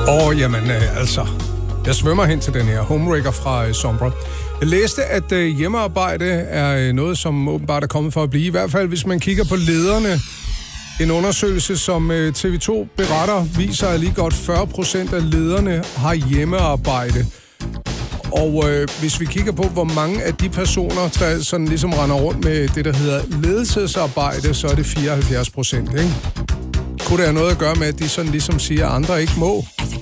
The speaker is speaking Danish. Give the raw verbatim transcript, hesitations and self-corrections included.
Åh, oh, jamen øh, altså, jeg svømmer hen til den her homewrecker fra øh, Sombra. Jeg læste, at øh, hjemmearbejde er øh, noget, som åbenbart er kommet for at blive. I hvert fald, hvis man kigger på lederne. En undersøgelse, som øh, T V to beretter, viser, at lige godt fyrre procent af lederne har hjemmearbejde. Og øh, hvis vi kigger på, hvor mange af de personer, der sådan ligesom render rundt med det, der hedder ledelsesarbejde, så er det fireoghalvfjerds procent, ikke? Kunne det have noget at gøre med, at de sådan ligesom siger, at andre ikke må?